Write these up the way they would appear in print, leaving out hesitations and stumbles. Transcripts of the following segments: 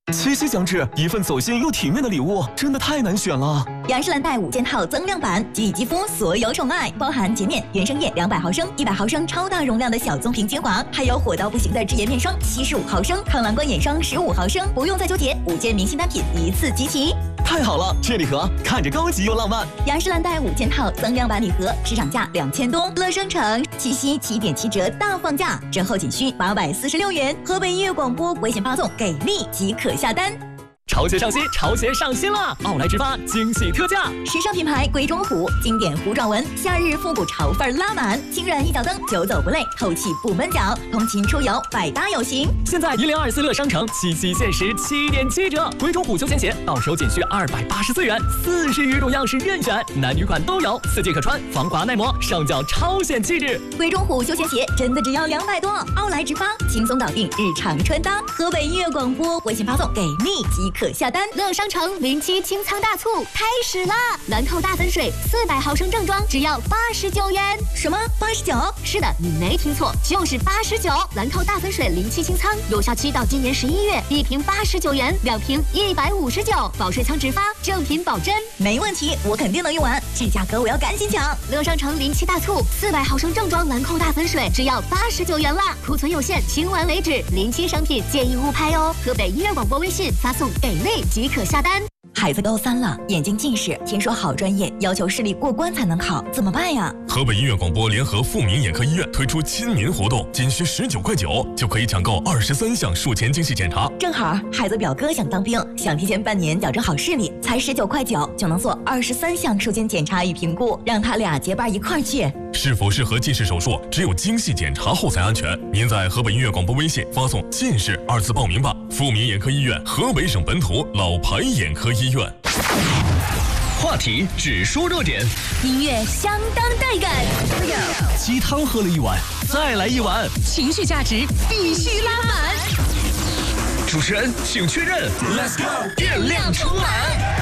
七夕将至，一份走心又体面的礼物真的太难选了。 雅诗兰黛5件套增量版，给予肌肤所有宠爱，包含洁面、原生液200毫升、100毫升超大容量的小棕瓶精华，还有火到不行的智颜面霜75毫升、抗蓝光眼霜15毫升，不用再纠结，5件明星单品一次集齐。 太好了，这礼盒看着高级又浪漫。 雅诗兰黛5件套增量版礼盒，市场价2000多，乐商城七夕7.7折大放价，折后仅需846元。河北音乐广播微信发送给力即可下单。 潮鞋上新，潮鞋上新了！奥莱直发惊喜特价， 时尚品牌贵中虎经典糊状纹，夏日复古潮范拉满，轻软一脚蹬，久走不累，透气不闷脚，通勤出游百搭有型。 现在1024乐商城七夕限时7.7折，贵中虎休闲鞋到手仅需284元，40余种样式任选，男女款都有，4季可穿，防滑耐磨，上脚超显气质。 贵中虎休闲鞋真的只要200多，奥莱直发轻松搞定日常穿搭。河北音乐广播微信发送给力即可下单。 乐商城07清仓大促开始了，兰蔻大粉水400毫升正装只要89元。 什么89？ 是的，你没听错，就是89。兰蔻大粉水07清仓，有效期到今年11月，1瓶89元，2瓶159，保水仓直发，正品保真。 没问题，我肯定能用完，这价格我要赶紧抢。 乐商城07大促，400毫升正装兰蔻大粉水只要89元啦，库存有限，清完为止。07商品建议勿拍哦。河北音乐广播微信发送给力即可下单。 孩子高3了，眼睛近视，听说好专业要求视力过关才能考，怎么办呀？ 河北音乐广播联合富民眼科医院推出亲民活动，仅需19块9就可以抢购23项术前精细检查。 正好孩子表哥想当兵，想提前半年矫正好视力，才19块9就能做23项术前检查与评估，让他俩结伴一块儿去。 是否适合近视手术，只有精细检查后才安全。您在河北音乐广播微信发送“近视”2字报名吧。富民眼科医院，河北省本土老牌眼科医院。 话题只说热点， 音乐相当带感。 鸡汤喝了一碗，再来一碗， 情绪价值必须拉满。 主持人请确认 ，Let's go， 电量充满。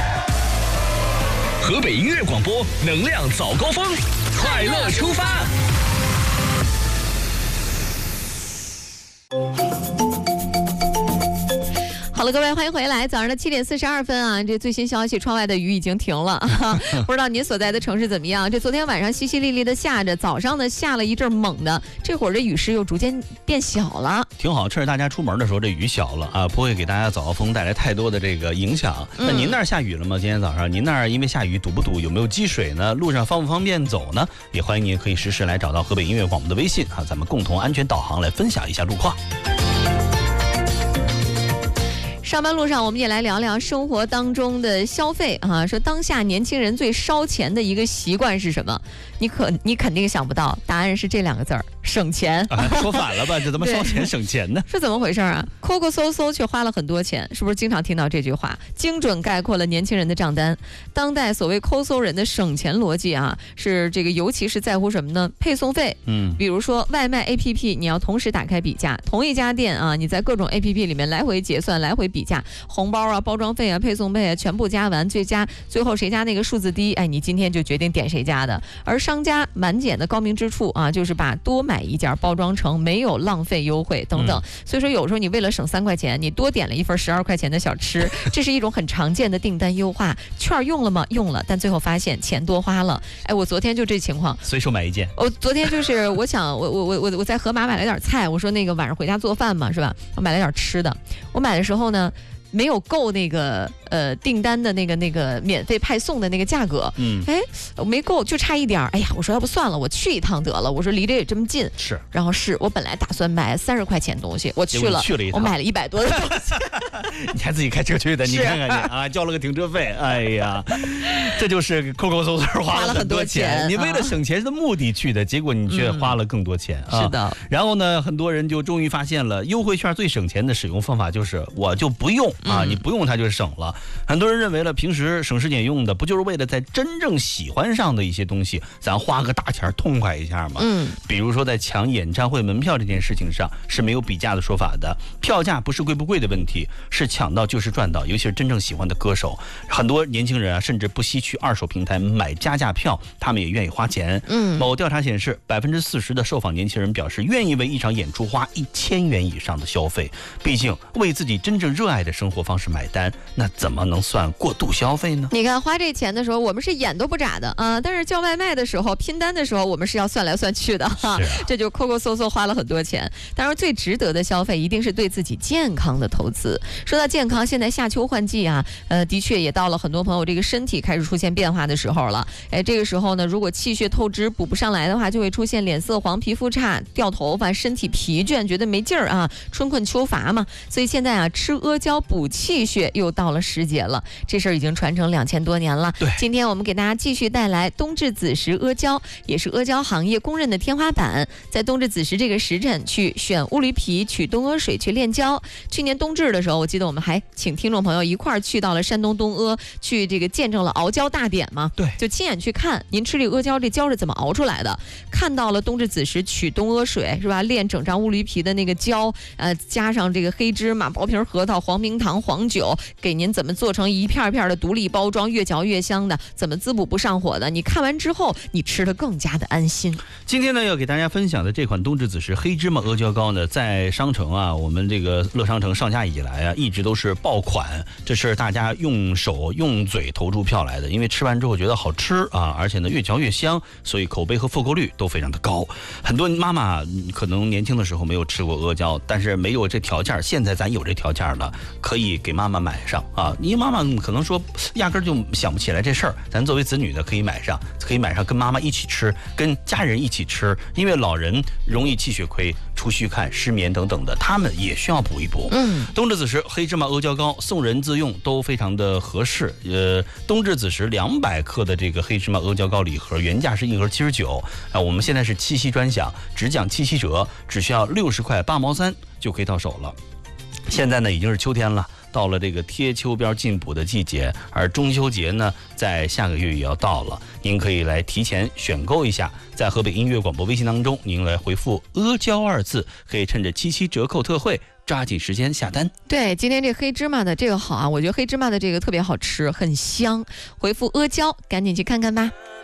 河北音乐广播，能量早高峰，快乐出发。 好了，各位，欢迎回来。早上的7点42分啊，这最新消息，窗外的雨已经停了，不知道您所在的城市怎么样？这昨天晚上淅淅沥沥的下着，早上呢下了一阵猛的，这会儿这雨势又逐渐变小了， 挺好。趁着大家出门的时候，这雨小了啊，不会给大家早高峰带来太多的这个影响。那您那儿下雨了吗？今天早上您那儿因为下雨堵不堵？有没有积水呢？路上方不方便走呢？也欢迎您可以实时来找到河北音乐广播的微信啊，咱们共同安全导航来分享一下路况。 上班路上，我们也来聊聊生活当中的消费啊。说当下年轻人最烧钱的一个习惯是什么？你肯定想不到，答案是这2个字儿：省钱。 说反了吧？这怎么烧钱省钱呢？ 是怎么回事啊？抠抠搜搜却花了很多钱，是不是经常听到这句话？精准概括了年轻人的账单。当代所谓抠搜人的省钱逻辑啊，是这个，尤其是在乎什么呢？配送费。比如说外卖 APP， 你要同时打开比价，同一家店啊，你在各种 APP 里面来回结算，来回比价，红包啊、包装费啊、配送费啊，全部加完，最后谁家那个数字低，哎，你今天就决定点谁家的。而商家满减的高明之处啊，就是把多买一件包装成没有浪费优惠等等。所以说有时候你为了省3块钱，你多点了一份12块钱的小吃，这是一种很常见的订单优化。券用了吗？用了，但最后发现钱多花了。哎，我昨天就这情况， 随手买一件。 我昨天就是我想我在盒马买了点菜，我说那个晚上回家做饭嘛，是吧？我买了点吃的。我买的时候呢，没有够那个订单的那个免费派送的那个价格，我没够，就差一点。哎呀，我说要不算了，我去一趟得了。我说离这也这么近， 是。 然后我本来打算买30块钱东西，我去了一趟，我买了100多的东西。 你还自己开车去的，你看看你啊，交了个停车费。哎呀，这就是抠抠搜搜花了很多钱。你为了省钱的目的去的，结果你却花了更多钱啊。 是的。 然后呢，很多人就终于发现了优惠券最省钱的使用方法就是我就不用啊，你不用它就省了。很多人认为了，平时省吃俭用的，不就是为了在真正喜欢上的一些东西，咱花个大钱痛快一下吗？比如说在抢演唱会门票这件事情上是没有比价的说法的，票价不是贵不贵的问题，是抢到就是赚到。尤其是真正喜欢的歌手，很多年轻人啊，甚至不惜去二手平台买加价票，他们也愿意花钱。某调查显示，40%的受访年轻人表示愿意为一场演出花1000元以上的消费。毕竟为自己真正热爱的生生活方式买单，那怎么能算过度消费呢？ 你看花这钱的时候，我们是眼都不眨的啊，但是叫外卖的时候、拼单的时候，我们是要算来算去的哈。这就抠抠搜搜花了很多钱。当然，最值得的消费一定是对自己健康的投资。说到健康，现在夏秋换季啊，的确也到了很多朋友这个身体开始出现变化的时候了。这个时候呢，如果气血透支补不上来的话，就会出现脸色黄、皮肤差、掉头发、身体疲倦，觉得没劲儿啊，春困秋乏嘛。所以现在啊，吃阿胶补气血又到了时节了。这事儿已经传承2000多年了。 对， 今天我们给大家继续带来冬至子时阿胶，也是阿胶行业公认的天花板。在冬至子时这个时辰去选乌驴皮、取东阿水去炼胶。去年冬至的时候，我记得我们还请听众朋友一块儿去到了山东东阿，去这个见证了熬胶大典嘛。 对， 就亲眼去看您吃这个阿胶，这胶是怎么熬出来的，看到了冬至子时取东阿水是吧？炼整张乌驴皮的那个胶，加上这个黑芝麻、薄皮核桃、黄明糖、黄酒，给您怎么做成一片片的独立包装，越嚼越香的，怎么滋补不上火的？你看完之后，你吃得更加的安心。 今天呢，要给大家分享的这款冬至子时黑芝麻阿胶膏呢，在商城啊，我们这个乐商城上架以来啊，一直都是爆款，这是大家用手用嘴投出票来的，因为吃完之后觉得好吃啊，而且呢越嚼越香，所以口碑和复购率都非常的高。很多妈妈可能年轻的时候没有吃过阿胶，但是没有这条件，现在咱有这条件了，可以给妈妈买上啊。因为妈妈可能说压根就想不起来这事儿，咱作为子女的可以买上，跟妈妈一起吃，跟家人一起吃，因为老人容易气血亏、出虚汗、失眠等等的，他们也需要补一补。冬至子时黑芝麻阿胶膏送人自用都非常的合适。冬至子时200克的这个黑芝麻阿胶膏礼盒原价是1盒79啊，我们现在是七夕专享，只讲7折，只需要60块8毛3就可以到手了。现在呢已经是秋天了，到了这个贴秋膘进补的季节，而中秋节呢在下个月也要到了，您可以来提前选购一下，在河北音乐广播微信当中，您来回复阿胶2字，可以趁着7折扣特惠抓紧时间下单。 对，今天这黑芝麻的这个好啊，我觉得黑芝麻的这个特别好吃，很香。回复阿胶，赶紧去看看吧。